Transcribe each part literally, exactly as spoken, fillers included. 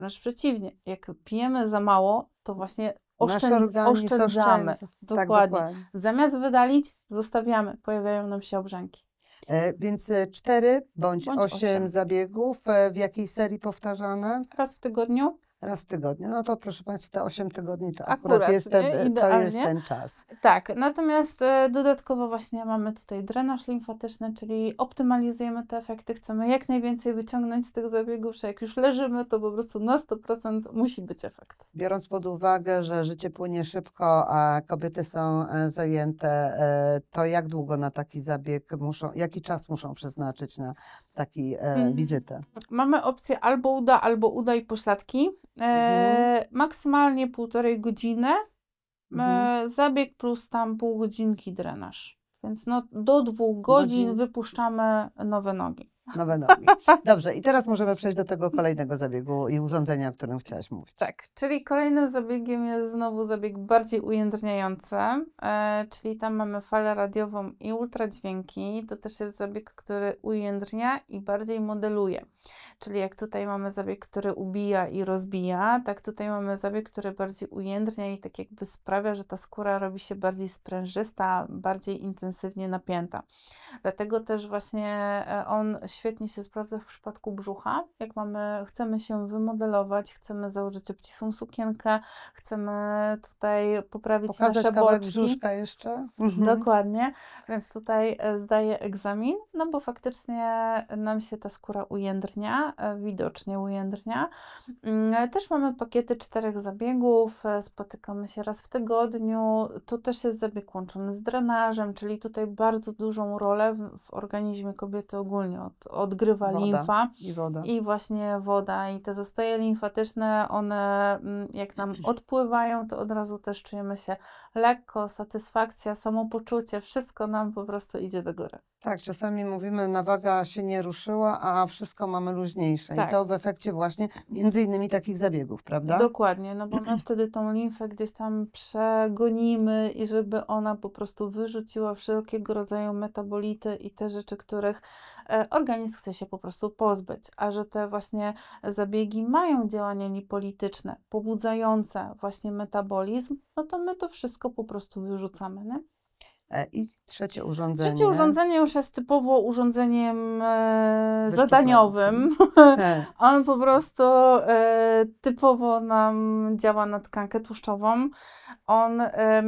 Wręcz przeciwnie, jak pijemy za mało, to właśnie Nasz oszczęd, organizm oszczędzamy. oszczędza. Dokładnie. Tak, dokładnie. Zamiast wydalić, zostawiamy. Pojawiają nam się obrzęki. E, więc e, cztery bądź, Bądź osiem osiem. zabiegów. E, w jakiej serii powtarzane? Raz w tygodniu. Raz w tygodniu. No to proszę Państwa, te osiem tygodni to akurat, Akurat, jest, nie? ten, to jest Idealnie. ten czas. Tak, natomiast e, dodatkowo właśnie mamy tutaj drenaż limfatyczny, czyli optymalizujemy te efekty, chcemy jak najwięcej wyciągnąć z tych zabiegów, że jak już leżymy, to po prostu na sto procent musi być efekt. Biorąc pod uwagę, że życie płynie szybko, a kobiety są e, zajęte, e, to jak długo na taki zabieg muszą, jaki czas muszą przeznaczyć na taki e, Mm. wizytę? Mamy opcję albo uda, albo uda i pośladki. E, Mhm. Maksymalnie półtorej godziny. Mhm. E, zabieg plus tam pół godzinki drenaż. Więc no, do dwóch godzin Godzin. wypuszczamy nowe nogi. Nowe nogi. Dobrze, i teraz możemy przejść do tego kolejnego zabiegu i urządzenia, o którym chciałaś mówić. Tak, czyli kolejnym zabiegiem jest znowu zabieg bardziej ujędrniający, e, czyli tam mamy falę radiową i ultradźwięki. To też jest zabieg, który ujędrnia i bardziej modeluje. Czyli jak tutaj mamy zabieg, który ubija i rozbija, tak tutaj mamy zabieg, który bardziej ujędrnia i tak jakby sprawia, że ta skóra robi się bardziej sprężysta, bardziej intensywnie napięta. Dlatego też właśnie on świetnie się sprawdza w przypadku brzucha. Jak mamy, chcemy się wymodelować, chcemy założyć obcisłą sukienkę, chcemy tutaj poprawić Pokazać nasze kawałek boczki. brzuszka jeszcze? Dokładnie, więc tutaj zdaję egzamin, no bo faktycznie nam się ta skóra ujędrnia, widocznie ujędrnia. Też mamy pakiety czterech zabiegów, spotykamy się raz w tygodniu. To też jest zabieg łączony z drenażem, czyli tutaj bardzo dużą rolę w, w organizmie kobiety ogólnie od, odgrywa Woda limfa i woda. i właśnie woda. I te zastoje limfatyczne, one jak nam odpływają, to od razu też czujemy się lekko, satysfakcja, samopoczucie, wszystko nam po prostu idzie do góry. Tak, czasami mówimy, nawaga się nie ruszyła, a wszystko mamy luźniejsze. Tak. I to w efekcie właśnie między innymi takich zabiegów, prawda? Dokładnie, no bo my wtedy tą limfę gdzieś tam przegonimy i żeby ona po prostu wyrzuciła wszelkiego rodzaju metabolity i te rzeczy, których e, organizm chce się po prostu pozbyć. A że te właśnie zabiegi mają działanie lipolityczne, pobudzające właśnie metabolizm, no to my to wszystko po prostu wyrzucamy, nie? I trzecie urządzenie. Trzecie urządzenie już jest typowo urządzeniem e, Wyszczuplającym. zadaniowym. He. On po prostu e, typowo nam działa na tkankę tłuszczową. On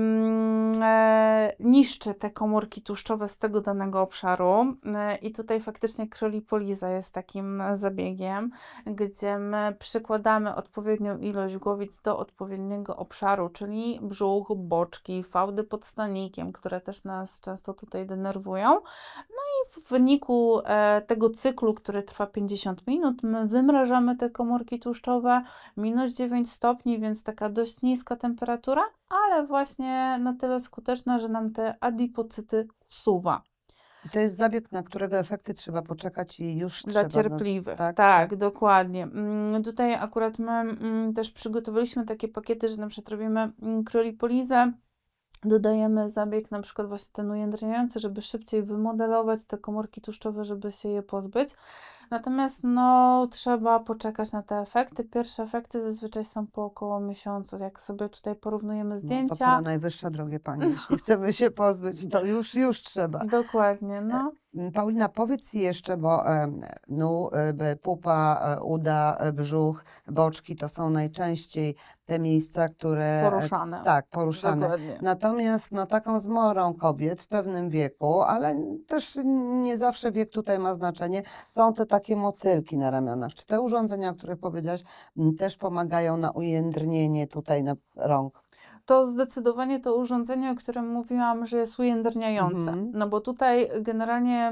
em, e, niszczy te komórki tłuszczowe z tego danego obszaru. E, I tutaj faktycznie kryolipoliza jest takim zabiegiem, gdzie my przykładamy odpowiednią ilość głowic do odpowiedniego obszaru, czyli brzuch, boczki, fałdy pod stanikiem, które też nas często tutaj denerwują. No i w wyniku e, tego cyklu, który trwa pięćdziesiąt minut, my wymrażamy te komórki tłuszczowe, minus dziewięć stopni, więc taka dość niska temperatura, ale właśnie na tyle skuteczna, że nam te adipocyty usuwa. I to jest zabieg, na którego efekty trzeba poczekać i już Dla trzeba. cierpliwych, No, tak, tak, tak. dokładnie. Mm, Tutaj akurat my mm, też przygotowaliśmy takie pakiety, że na przykład robimy mm, kryolipolizę, dodajemy zabieg na przykład właśnie ten ujędrniający, żeby szybciej wymodelować te komórki tłuszczowe, żeby się je pozbyć. Natomiast no trzeba poczekać na te efekty. Pierwsze efekty zazwyczaj są po około miesiącu. Jak sobie tutaj porównujemy No, to zdjęcia. pora najwyższa, drogie panie. Jeśli chcemy się pozbyć, to już, już trzeba. Dokładnie, no. Paulina, powiedz jeszcze, bo e, no, e, pupa, e, uda, e, brzuch, boczki to są najczęściej te miejsca, które... Poruszane. E, tak, poruszane. Dokładnie. Natomiast no, taką zmorą kobiet w pewnym wieku, ale też nie zawsze wiek tutaj ma znaczenie, są te takie motylki na ramionach. Czy te urządzenia, o których powiedziałaś, m, też pomagają na ujędrnienie tutaj na rąk? To zdecydowanie to urządzenie, o którym mówiłam, że jest ujędrniające. Mhm. No bo tutaj generalnie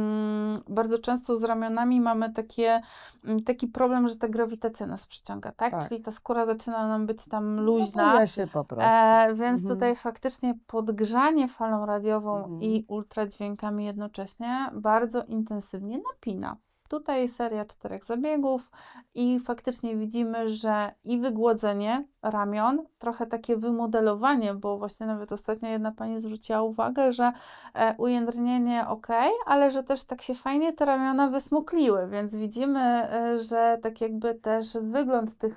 mm, bardzo często z ramionami mamy takie, mm, taki problem, że ta grawitacja nas przyciąga, tak? Tak. Czyli ta skóra zaczyna nam być tam luźna. Napuje się po prostu. E, więc Mhm. tutaj faktycznie podgrzanie falą radiową Mhm. i ultradźwiękami jednocześnie bardzo intensywnie napina. Tutaj seria czterech zabiegów i faktycznie widzimy, że i wygłodzenie ramion, trochę takie wymodelowanie, bo właśnie nawet ostatnio jedna pani zwróciła uwagę, że e, ujędrnienie ok, ale że też tak się fajnie te ramiona wysmukliły, więc widzimy, e, że tak jakby też wygląd tych